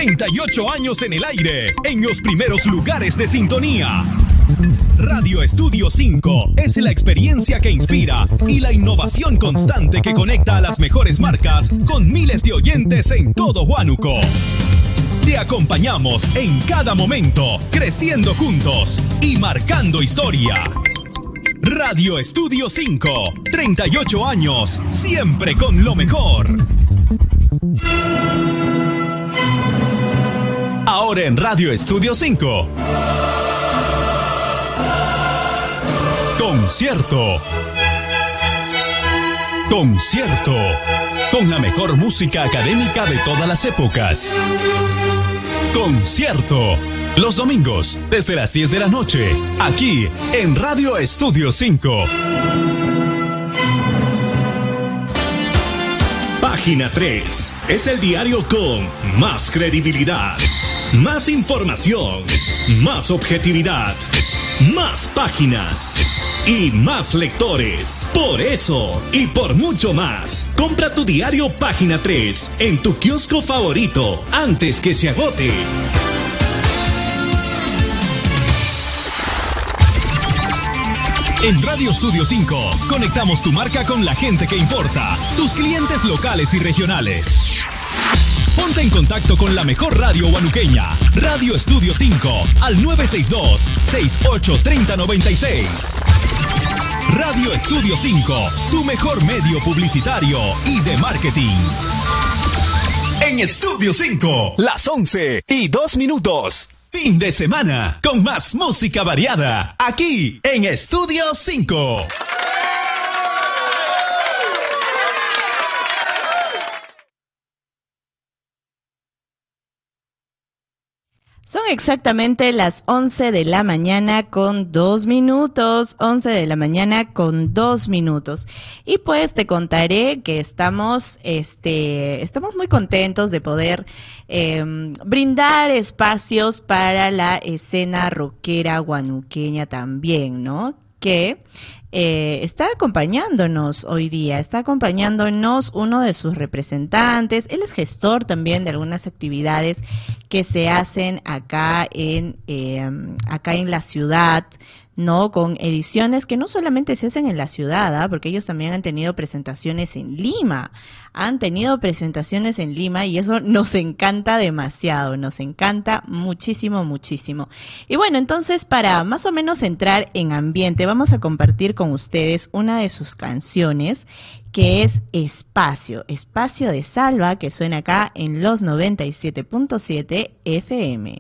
38 años en el aire, en los primeros lugares de sintonía. Radio Estudio 5 es la experiencia que inspira y la innovación constante que conecta a las mejores marcas con miles de oyentes en todo Huánuco. Te acompañamos en cada momento, creciendo juntos y marcando historia. Radio Estudio 5, 38 años, siempre con lo mejor. Ahora en Radio Estudio 5. Concierto. Concierto. Con la mejor música académica de todas las épocas. Concierto. Los domingos, desde las 10 de la noche, aquí en Radio Estudio 5. Página 3 es el diario con más credibilidad, más información, más objetividad, más páginas y más lectores. Por eso y por mucho más, compra tu diario Página 3 en tu kiosco favorito antes que se agote. En Radio Estudio 5, conectamos tu marca con la gente que importa, tus clientes locales y regionales. Ponte en contacto con la mejor radio huanuqueña, Radio Estudio 5, al 962-683096. Radio Estudio 5, tu mejor medio publicitario y de marketing. En Estudio 5, las 11:02. Fin de semana, con más música variada, aquí en Estudio 5. Son exactamente las 11 de la mañana con 2 minutos, 11 de la mañana con 2 minutos. Y pues te contaré que estamos muy contentos de poder brindar espacios para la escena rockera huanuqueña también, ¿no? Que está acompañándonos hoy día, está acompañándonos uno de sus representantes. Él es gestor también de algunas actividades que se hacen acá en la ciudad, ¿no? Con ediciones que no solamente se hacen en la ciudad, porque ellos también han tenido presentaciones en Lima. Y eso nos encanta demasiado, nos encanta muchísimo, muchísimo. Y bueno, entonces para más o menos entrar en ambiente, vamos a compartir con ustedes una de sus canciones, que es Espacio de Salva, que suena acá en los 97.7 FM.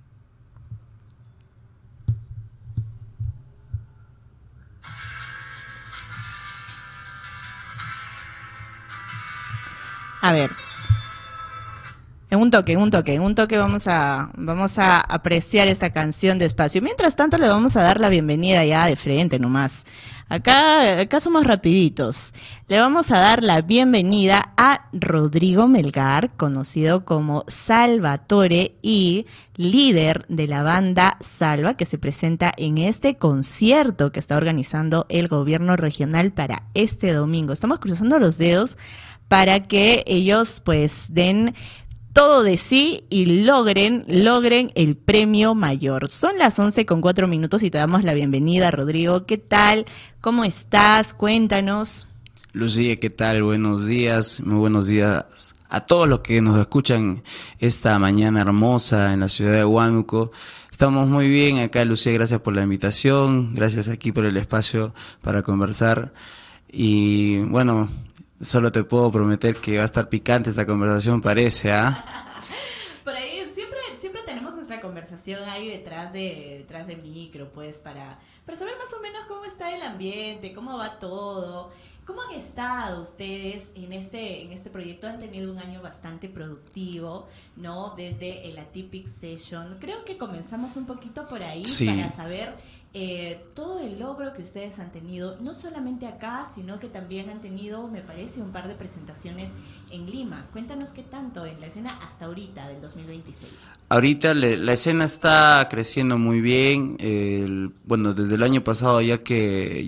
A ver, en un toque vamos a apreciar esta canción de Espacio. Mientras tanto le vamos a dar la bienvenida ya de frente nomás. Acá somos rapiditos. Le vamos a dar la bienvenida a Rodrigo Melgar, conocido como Salvatore y líder de la banda Salva, que se presenta en este concierto que está organizando el gobierno regional para este domingo. Estamos cruzando los dedos para que ellos pues den todo de sí y logren el premio mayor. Son las 11:04 y te damos la bienvenida, Rodrigo. ¿Qué tal? ¿Cómo estás? Cuéntanos. Lucía, ¿qué tal? Buenos días, muy buenos días a todos los que nos escuchan esta mañana hermosa en la ciudad de Huánuco. Estamos muy bien acá, Lucía, gracias por la invitación, gracias aquí por el espacio para conversar. Y bueno, solo te puedo prometer que va a estar picante esta conversación, parece, ¿ah? Por ahí siempre tenemos nuestra conversación ahí detrás de micro, pues, para saber más o menos cómo está el ambiente, cómo va todo. ¿Cómo han estado ustedes en este proyecto? Han tenido un año bastante productivo, ¿no? Desde el Atypic Session. Creo que comenzamos un poquito por ahí, sí, para saber todo el logro que ustedes han tenido, no solamente acá, sino que también han tenido, me parece, un par de presentaciones en Lima. Cuéntanos qué tanto en la escena hasta ahorita del 2026. Ahorita la escena está creciendo muy bien. Bueno, desde el año pasado ya que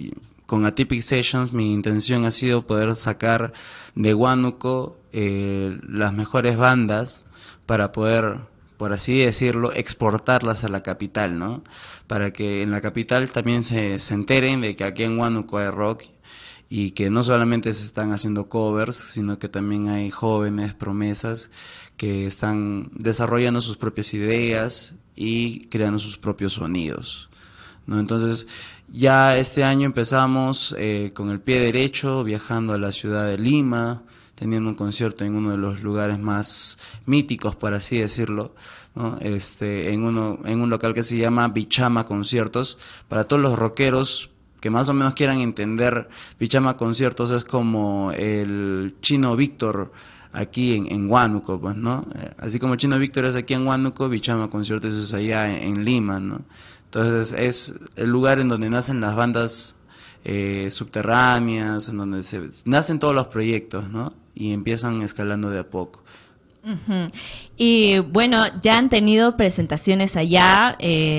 con Atypic Sessions mi intención ha sido poder sacar de Huánuco las mejores bandas para poder, por así decirlo, exportarlas a la capital, ¿no? Para que en la capital también se enteren de que aquí en Huánuco hay rock y que no solamente se están haciendo covers, sino que también hay jóvenes promesas que están desarrollando sus propias ideas y creando sus propios sonidos, ¿no? Entonces, ya este año empezamos con el pie derecho, viajando a la ciudad de Lima, teniendo un concierto en uno de los lugares más míticos, por así decirlo, ¿no? En un local que se llama Bichama Conciertos. Para todos los rockeros que más o menos quieran entender, Bichama Conciertos es como el Chino Víctor aquí en Huánuco, pues, ¿no? Así como Chino Víctor es aquí en Huánuco, Bichama Conciertos es allá en Lima, ¿no? Entonces es el lugar en donde nacen las bandas subterráneas, en donde nacen todos los proyectos, ¿no? Y empiezan escalando de a poco. Uh-huh. Y bueno, ya han tenido presentaciones allá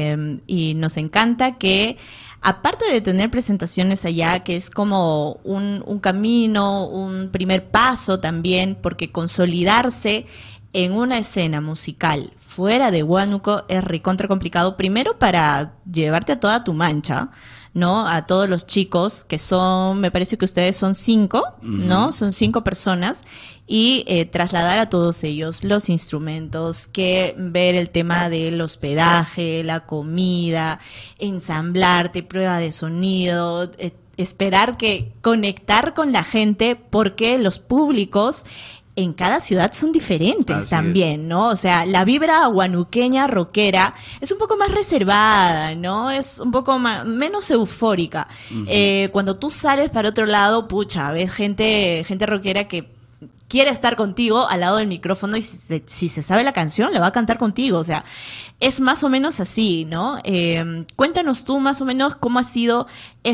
y nos encanta que, aparte de tener presentaciones allá, que es como un camino, un primer paso también, porque consolidarse en una escena musical fuera de Huánuco es recontra complicado, primero para llevarte a toda tu mancha, ¿no? A todos los chicos, que son, me parece que ustedes son 5, ¿no? Son 5 personas, y trasladar a todos ellos los instrumentos, que ver el tema del hospedaje, la comida, ensamblarte, prueba de sonido, esperar que conectar con la gente, porque los públicos en cada ciudad son diferentes. Así también, ¿no? O sea, la vibra huanuqueña rockera es un poco más reservada, ¿no? Es un poco menos eufórica. Cuando tú sales para otro lado, pucha, ves gente rockera que quiere estar contigo al lado del micrófono, y si se sabe la canción, la va a cantar contigo. O sea, es más o menos así, ¿no? Cuéntanos tú más o menos cómo ha sido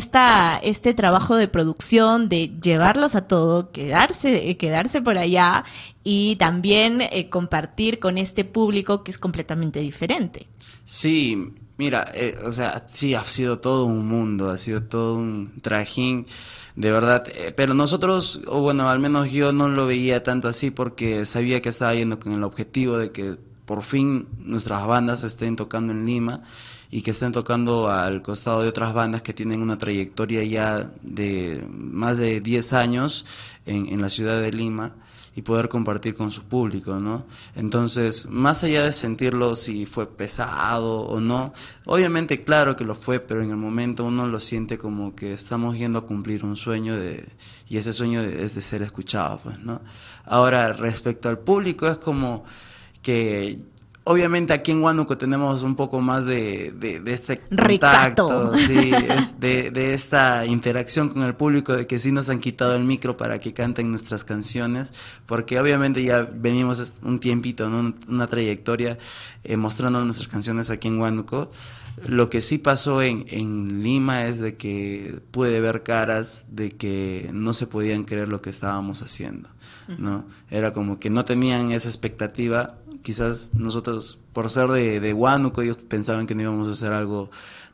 este trabajo de producción, de llevarlos a todo, quedarse por allá, y también compartir con este público que es completamente diferente. Sí, mira, o sea, sí, ha sido todo un mundo, ha sido todo un trajín, de verdad, pero nosotros, o bueno, al menos yo no lo veía tanto así, porque sabía que estaba yendo con el objetivo de que por fin nuestras bandas estén tocando en Lima y que estén tocando al costado de otras bandas que tienen una trayectoria ya de más de 10 años en la ciudad de Lima, y poder compartir con su público, ¿no? Entonces, más allá de sentirlo si fue pesado o no, obviamente claro que lo fue, pero en el momento uno lo siente como que estamos yendo a cumplir un sueño, y ese sueño es de ser escuchado, pues, ¿no? Ahora, respecto al público, es como que obviamente aquí en Huánuco tenemos un poco más de este contacto, sí, de esta interacción con el público, de que sí nos han quitado el micro para que canten nuestras canciones, porque obviamente ya venimos un tiempito, ¿no? Una trayectoria mostrando nuestras canciones aquí en Huánuco. Lo que sí pasó en Lima es de que pude ver caras de que no se podían creer lo que estábamos haciendo, ¿no? Era como que no tenían esa expectativa. Quizás nosotros, por ser de Huánuco, ellos pensaban que no íbamos a hacer algo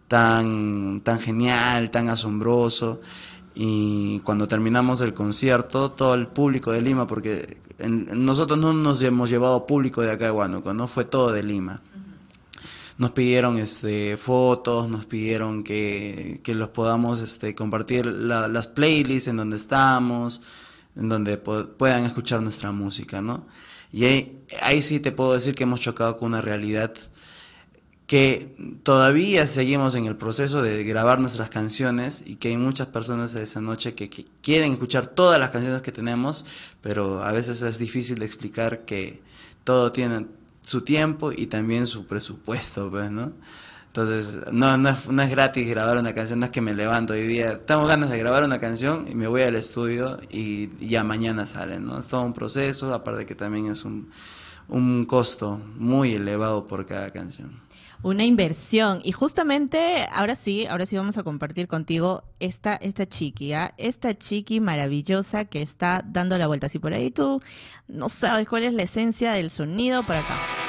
tan genial, tan asombroso. Y cuando terminamos el concierto, todo el público de Lima, porque nosotros no nos hemos llevado público de acá de Huánuco, no fue todo de Lima. Nos pidieron fotos, nos pidieron que los podamos compartir las playlists en donde estamos, en donde puedan escuchar nuestra música, ¿no? Y ahí sí te puedo decir que hemos chocado con una realidad, que todavía seguimos en el proceso de grabar nuestras canciones, y que hay muchas personas esa noche que quieren escuchar todas las canciones que tenemos, pero a veces es difícil de explicar que todo tiene su tiempo y también su presupuesto, pues, ¿no? Entonces, no es gratis grabar una canción, no es que me levanto hoy día, tengo ganas de grabar una canción y me voy al estudio y ya mañana sale, ¿no? Es todo un proceso, aparte que también es un costo muy elevado por cada canción. Una inversión. Y justamente ahora sí vamos a compartir contigo esta chiqui, esta chiqui maravillosa que está dando la vuelta. Si por ahí tú no sabes cuál es la esencia del sonido, por acá.